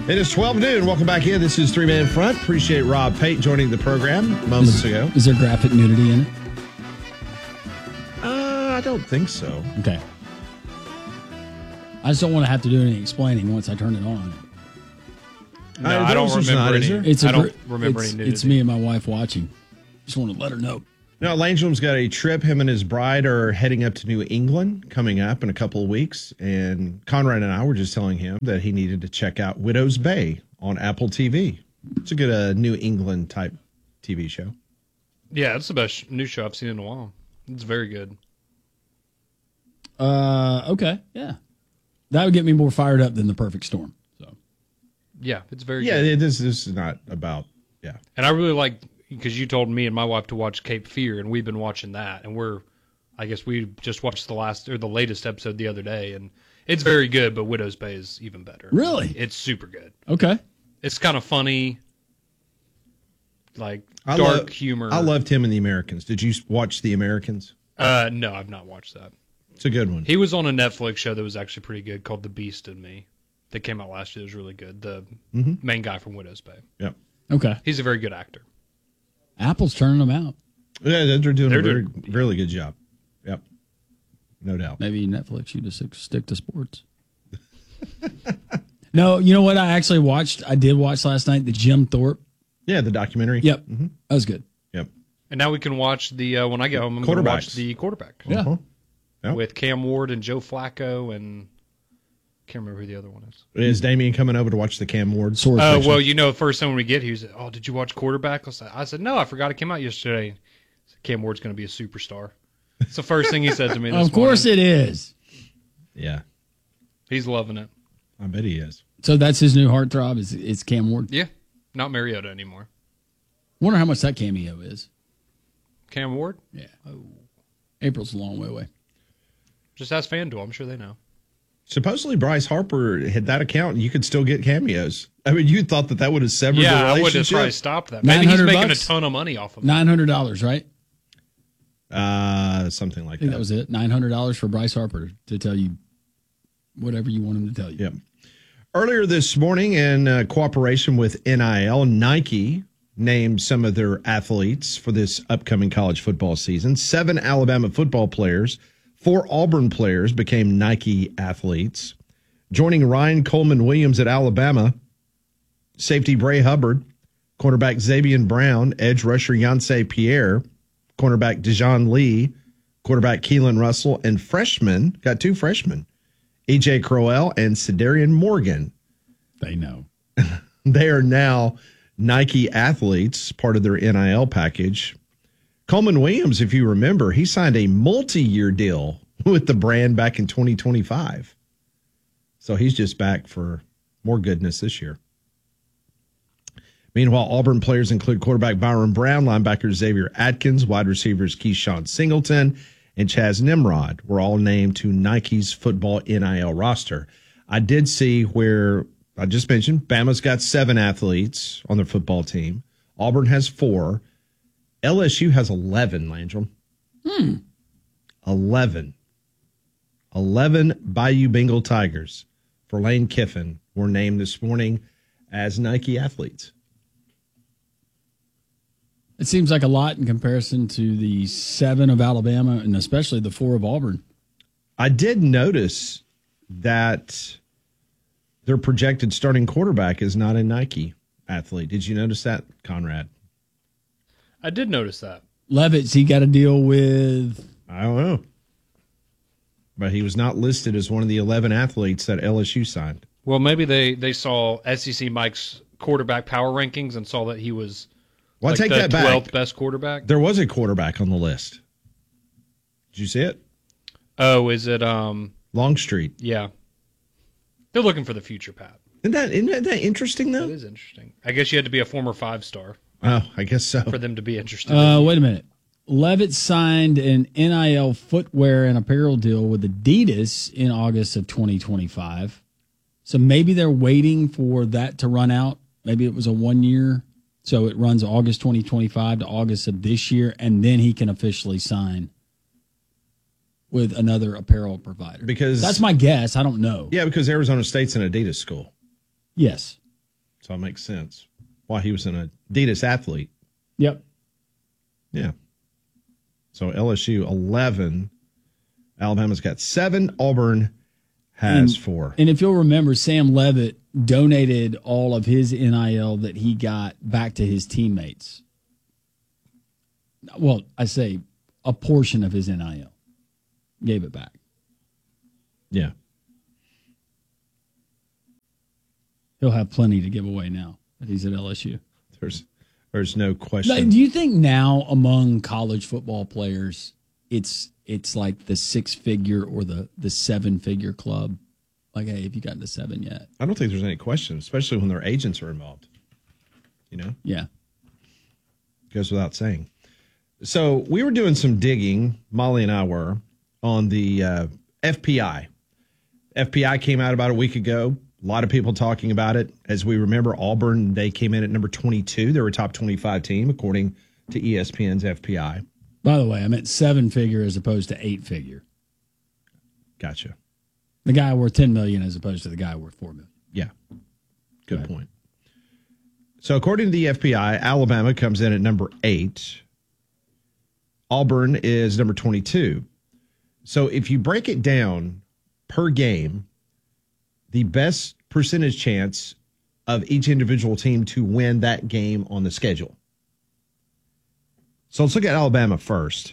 It is 12 noon. Welcome back in. This is Three Man Front. Appreciate Rob Pate joining the program moments ago. Is there graphic nudity in it? I don't think so. Okay. I just don't want to have to do any explaining once I turn it on. No, I don't remember any. I don't remember any nudity. It's me and my wife watching. Just want to let her know. No, Langelum's got a trip. Him and his bride are heading up to New England coming up in a couple of weeks. And Conrad and I were just telling him that he needed to check out Widow's Bay on Apple TV. It's a good New England type TV show. Yeah, it's the best news show I've seen in a while. It's very good. Okay, yeah. That would get me more fired up than The Perfect Storm. So, yeah, it's very good. Yeah, this is not about, yeah. And I really like, because you told me and my wife to watch Cape Fear, and we've been watching that, and I guess we just watched the latest episode the other day, and it's very good, but Widow's Bay is even better. Really? It's super good. Okay. It's kind of funny, like dark humor. I loved him in The Americans. Did you watch The Americans? No, I've not watched that. It's a good one. He was on a Netflix show that was actually pretty good called The Beast in Me. That came out last year. It was really good. The main guy from Widow's Bay. Yep. Okay. He's a very good actor. Apple's turning them out. Yeah, they're doing a really good job. Yep. No doubt. Maybe Netflix, you just stick to sports. No, you know what I did watch last night? The Jim Thorpe. Yeah, the documentary. Yep. Mm-hmm. That was good. Yep. And now we can watch when I get home, I'm going to watch the quarterback. Yeah. Uh-huh. Yep. With Cam Ward and Joe Flacco, and can't remember who the other one is. Is Damien coming over to watch the Cam Ward? Well, first time when we get here, he said, "Oh, did you watch quarterback?" I said, "No, I forgot it came out yesterday." He said, Cam Ward's going to be a superstar. It's the first thing he said to me. Of course it is. Yeah, he's loving it. I bet he is. So that's his new heartthrob. Is Cam Ward? Yeah, not Mariota anymore. Wonder how much that cameo is. Cam Ward? Yeah. Oh, April's a long way away. Just ask FanDuel. I'm sure they know. Supposedly Bryce Harper had that account, and you could still get cameos. I mean, you thought that would have severed the relationship. I would have probably stopped that. Maybe he's making a ton of money off of it. $900, right? Something like I think that was it. $900 for Bryce Harper to tell you whatever you want him to tell you. Yep. Earlier this morning, in cooperation with NIL, Nike named some of their athletes for this upcoming college football season. 7 Alabama football players, 4 Auburn players became Nike athletes. Joining Ryan Coleman Williams at Alabama, safety Bray Hubbard, cornerback Xavier Brown, edge rusher Yancey Pierre, cornerback Dejon Lee, quarterback Keelan Russell, and got 2 freshmen, E.J. Crowell and Cedarian Morgan. They know. They are now Nike athletes, part of their NIL package. Coleman Williams, if you remember, he signed a multi-year deal with the brand back in 2025. So he's just back for more goodness this year. Meanwhile, Auburn players include quarterback Byron Brown, linebacker Xavier Atkins, wide receivers Keyshawn Singleton, and Chaz Nimrod were all named to Nike's football NIL roster. I did see where I just mentioned Bama's got 7 athletes on their football team. Auburn has 4. LSU has 11, Landrum. 11 Bayou Bengal Tigers for Lane Kiffin were named this morning as Nike athletes. It seems like a lot in comparison to the 7 of Alabama and especially the 4 of Auburn. I did notice that their projected starting quarterback is not a Nike athlete. Did you notice that, Conrad? I did notice that. Levitt's, he got a deal with... I don't know. But he was not listed as one of the 11 athletes that LSU signed. Well, maybe they saw SEC Mike's quarterback power rankings and saw that he was I take that back. 12th best quarterback. There was a quarterback on the list. Did you see it? Oh, is it Longstreet? Yeah. They're looking for the future, Pat. Isn't that interesting, though? That is interesting. I guess you had to be a former 5-star. Oh, I guess so. For them to be interested. Wait a minute. Levitt signed an NIL footwear and apparel deal with Adidas in August of 2025. So maybe they're waiting for that to run out. Maybe it was a 1 year. So it runs August 2025 to August of this year, and then he can officially sign with another apparel provider. Because that's my guess. I don't know. Yeah, because Arizona State's an Adidas school. Yes. So it makes sense why he was an Adidas athlete. Yep. Yeah. So LSU 11. Alabama's got 7. Auburn has 4. And if you'll remember, Sam Levitt donated all of his NIL that he got back to his teammates. Well, I say a portion of his NIL. Gave it back. Yeah. He'll have plenty to give away now that he's at LSU. There's no question. Do you think now among college football players, it's like the 6-figure or the 7-figure club? Like, hey, have you gotten to 7 yet? I don't think there's any question, especially when their agents are involved. You know? Yeah. Goes without saying. So we were doing some digging, Molly and I were, on the FPI. FPI came out about a week ago. A lot of people talking about it. As we remember, Auburn, they came in at number 22. They were a top 25 team, according to ESPN's FPI. By the way, I meant 7-figure as opposed to 8-figure. Gotcha. The guy worth $10 million as opposed to the guy worth $4 million. Yeah. Good point. So according to the FPI, Alabama comes in at number 8. Auburn is number 22. So if you break it down per game, the best percentage chance of each individual team to win that game on the schedule. So let's look at Alabama first.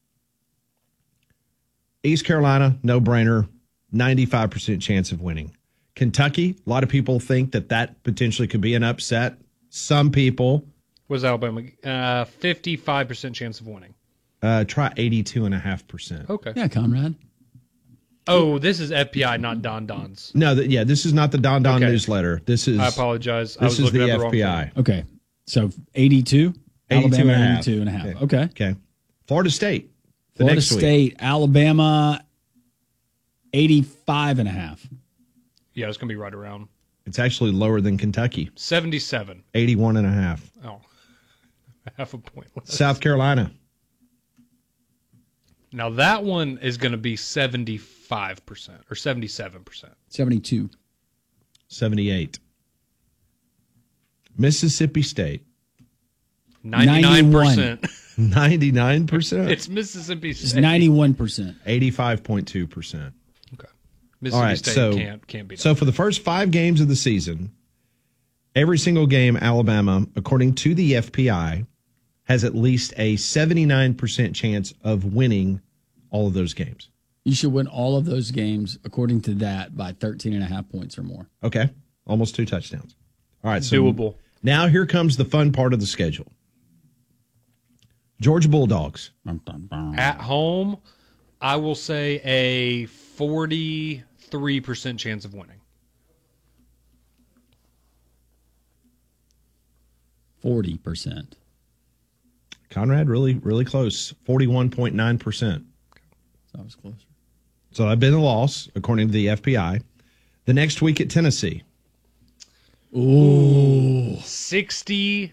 East Carolina, no brainer, 95% chance of winning. Kentucky, a lot of people think that potentially could be an upset. Some people. Was Alabama 55% chance of winning? Try 82.5%. Okay. Yeah, Conrad. Oh, this is FPI, not Don Don's. No, this is not the Don Okay. newsletter. This is. I apologize. I This was is the looking at the wrong FPI. thing. Okay. So 82? 82 Alabama, and a half. 82 and a half. Okay. Okay. Okay. Florida State. The Florida next week. State, Alabama, 85 and a half. Yeah, it's going to be right around It's actually lower than Kentucky. 77. 81.5. Oh, half a point less. South Carolina. Now that one is going to be 75% or 77%. 72. 78. Mississippi State. 99%. 99%. It's Mississippi It's State. 91%. 85.2%. Okay. Mississippi All right, State so can't beat so for the first 5 games of the season, every single game Alabama, according to the FPI, has at least a 79% chance of winning all of those games. You should win all of those games, according to that, by 13 and a half points or more. Okay, almost 2 touchdowns. All right, so Doable. now here comes the fun part of the schedule. Georgia Bulldogs. At home, I will say a 43% chance of winning. 40%. Conrad, really, really close. 41.9%. So I was closer. So I've been a loss, according to the FPI. The next week at Tennessee. Ooh. 66%.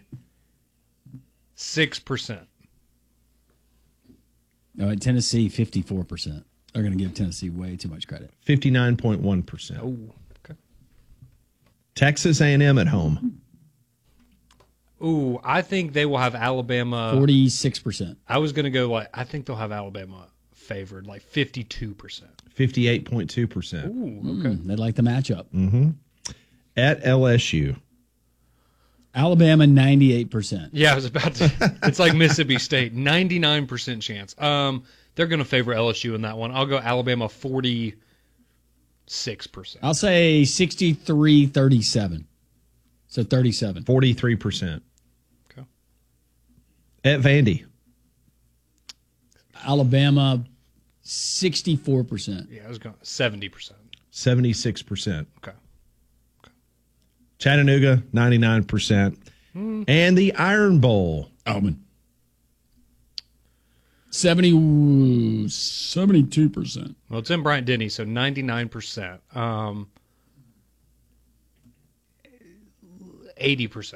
No, at Tennessee, 54%. They're going to give Tennessee way too much credit. 59.1%. Oh, okay. Texas A&M at home. Ooh, I think they will have Alabama. 46%. I was going to go I think they'll have Alabama favored, 52%. 58.2%. Ooh, okay. They like the matchup. At LSU. Alabama, 98%. Yeah, I was about to. It's like Mississippi State, 99% chance. They're going to favor LSU in that one. I'll go Alabama 46%. I'll say 63-37. So 37. 43%. Okay. At Vandy. Alabama, 64%. Yeah, I was going 70%. 76%. Okay. Chattanooga, 99%. And the Iron Bowl. Auburn. 72%. Well, it's in Bryant Denny, so 99%. 80%.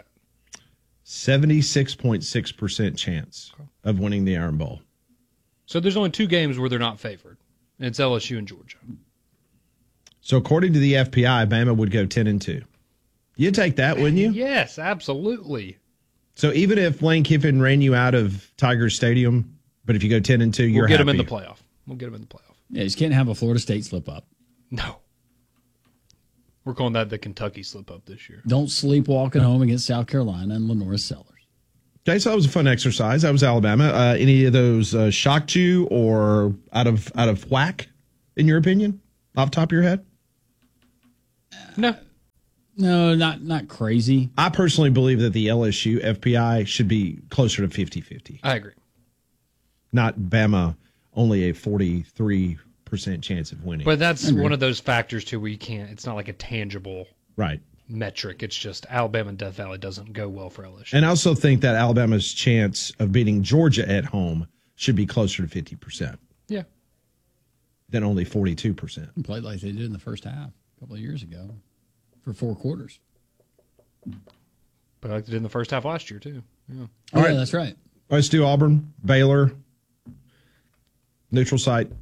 76.6% chance of winning the Iron Bowl. So there's only 2 games where they're not favored. And it's LSU and Georgia. So according to the FPI, Bama would go 10-2. You'd take that, wouldn't you? Yes, absolutely. So even if Lane Kiffin ran you out of Tiger Stadium, but if you go 10-2, you're We'll get happy. them in the playoff. We'll get them in the playoff. Yeah, you just can't have a Florida State slip up. No. We're calling that the Kentucky slip up this year. Don't sleepwalk at home against South Carolina and Lenora Sellers. Okay, so that was a fun exercise. That was Alabama. Any of those shocked you or out of whack, in your opinion, off the top of your head? No. No, not crazy. I personally believe that the LSU FPI should be closer to 50-50. I agree. Not Bama, only a 43% chance of winning. But that's one of those factors, too, where you can't, it's not like a tangible right. metric. It's just Alabama and Death Valley doesn't go well for LSU. And I also think that Alabama's chance of beating Georgia at home should be closer to 50%. Yeah. Than only 42%. Played like they did in the first half a couple of years ago for 4 quarters. But like they did in the first half last year, too. Yeah. All right, that's right. Let's do Auburn, Baylor, neutral site.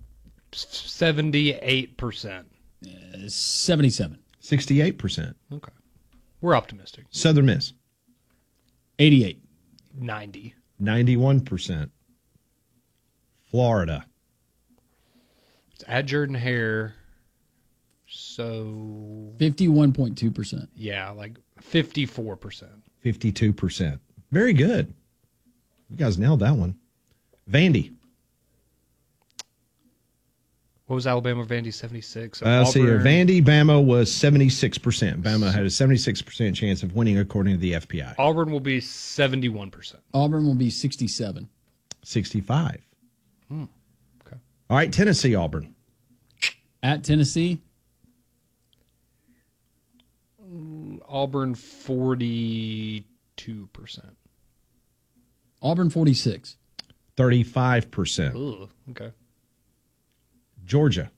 78%. 77. 68%. Okay. We're optimistic. Southern Miss. 88. 90. 91%. Florida. It's at Jordan Hare. So 51.2%. yeah, like 54%. 52%. Very good. You guys nailed that one. Vandy. What was Alabama Vandy 76? See, Vandy, Bama was 76%. Bama had a 76% chance of winning according to the FPI. Auburn will be 71%. Auburn will be 67. 65. Okay. All right, Tennessee, Auburn. At Tennessee. Auburn 42%. Auburn 46. 35%. Ugh, okay. Georgia.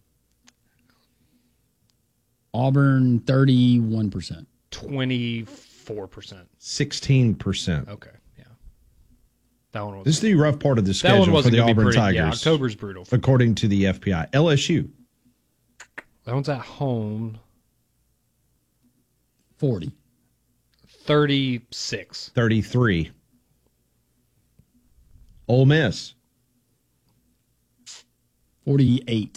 Auburn 31%. 24%. 16%. Okay, yeah. That one was. This is the rough part of the that schedule one for wasn't the gonna be Auburn pretty. Tigers. Yeah, October's brutal. According to the FPI. LSU. That one's at home. 40. 36. 33. Ole Miss. 48.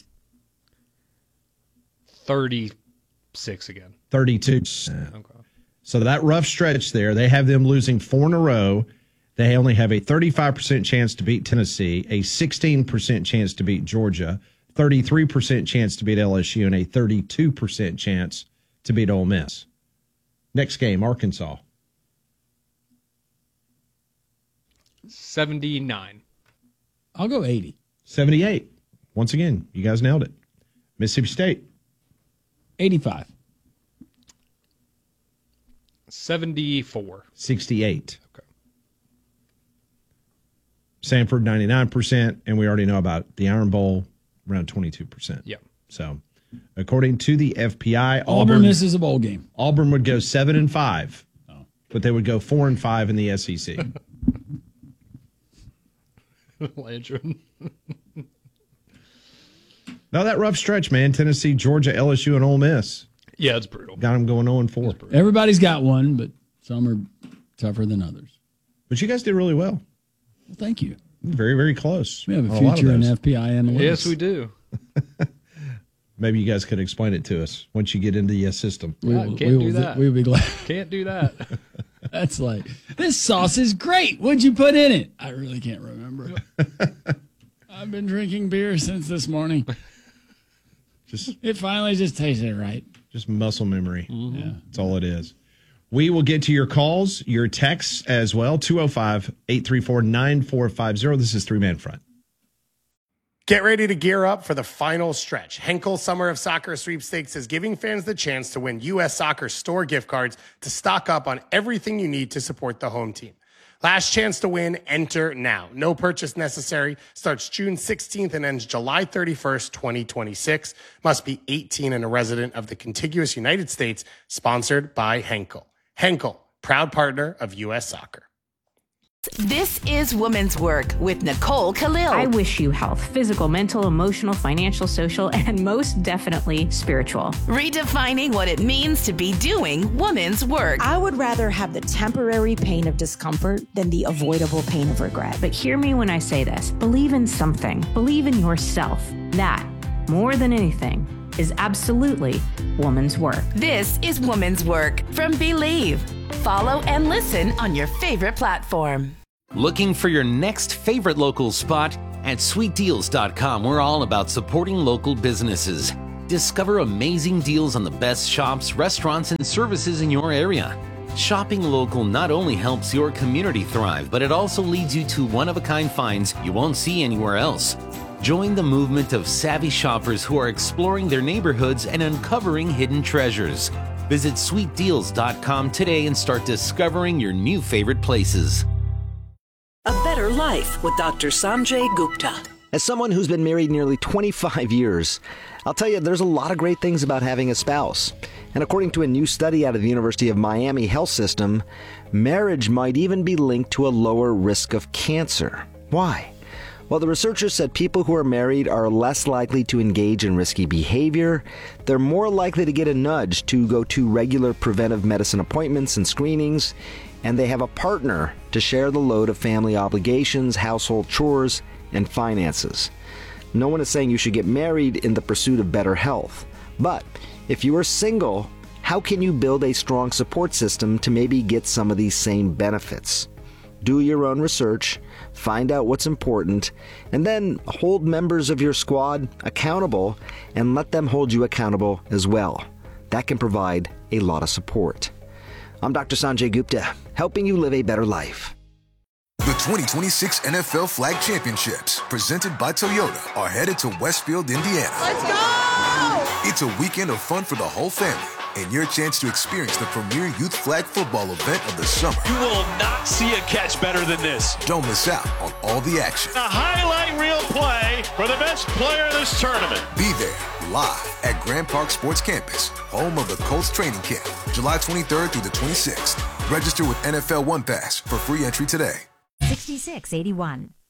36 again. 32. Okay. So that rough stretch there, they have them losing 4 in a row. They only have a 35% chance to beat Tennessee, a 16% chance to beat Georgia, 33% chance to beat LSU, and a 32% chance to beat Ole Miss. Next game, Arkansas. 79. I'll go 80. 78. Once again, you guys nailed it. Mississippi State. 85. 74. 68. Okay. Sanford, 99%. And we already know about the Iron Bowl, around 22%. Yeah. So, according to the FPI, Auburn misses a bowl game. Auburn would go 7-5, but they would go 4-5 in the SEC. Landrum. Now that rough stretch, man. Tennessee, Georgia, LSU, and Ole Miss Yeah, it's brutal. got them going 0-4. Everybody's got one, but some are tougher than others. But you guys did really well. Well, thank you. Very, very close. We have a on lot of future in those. FPI analytics. Yes, we do. Maybe you guys could explain it to us once you get into the system. We God, will, can't we do will, that. we will be glad. Can't do that. That's like, this sauce is great. What'd you put in it? I really can't remember. I've been drinking beer since this morning. It finally just tasted right. Just muscle memory. Yeah. That's all it is. We will get to your calls, your texts as well. 205-834-9450. This is Three Man Front. Get ready to gear up for the final stretch. Henkel Summer of Soccer Sweepstakes is giving fans the chance to win U.S. Soccer store gift cards to stock up on everything you need to support the home team. Last chance to win, enter now. No purchase necessary. Starts June 16th and ends July 31st, 2026. Must be 18 and a resident of the contiguous United States. Sponsored by Henkel. Henkel, proud partner of U.S. Soccer. This is Woman's Work with Nicole Khalil. I wish you health, physical, mental, emotional, financial, social, and most definitely spiritual. Redefining what it means to be doing woman's work. I would rather have the temporary pain of discomfort than the avoidable pain of regret. But hear me when I say this. Believe in something. Believe in yourself. That, more than anything, is absolutely woman's work. This is Woman's Work from Believe. Follow and listen on your favorite platform. Looking for your next favorite local spot? At sweetdeals.com, we're all about supporting local businesses. Discover amazing deals on the best shops, restaurants, and services in your area. Shopping local not only helps your community thrive, but it also leads you to one-of-a-kind finds you won't see anywhere else. Join the movement of savvy shoppers who are exploring their neighborhoods and uncovering hidden treasures. Visit sweetdeals.com today and start discovering your new favorite places. A Better Life with Dr. Sanjay Gupta. As someone who's been married nearly 25 years, I'll tell you there's a lot of great things about having a spouse. And according to a new study out of the University of Miami Health System, marriage might even be linked to a lower risk of cancer. Why? Well, the researchers said people who are married are less likely to engage in risky behavior. They're more likely to get a nudge to go to regular preventive medicine appointments and screenings. And they have a partner to share the load of family obligations, household chores, and finances. No one is saying you should get married in the pursuit of better health. But if you are single, how can you build a strong support system to maybe get some of these same benefits? Do your own research, find out what's important, and then hold members of your squad accountable and let them hold you accountable as well. That can provide a lot of support. I'm Dr. Sanjay Gupta, helping you live a better life. The 2026 NFL Flag Championships, presented by Toyota, are headed to Westfield, Indiana. Let's go! It's a weekend of fun for the whole family and your chance to experience the premier youth flag football event of the summer. You will not see a catch better than this. Don't miss out on all the action. A highlight reel play for the best player of this tournament. Be there live at Grand Park Sports Campus, home of the Colts training camp, July 23rd through the 26th. Register with NFL One Pass for free entry today. 6681.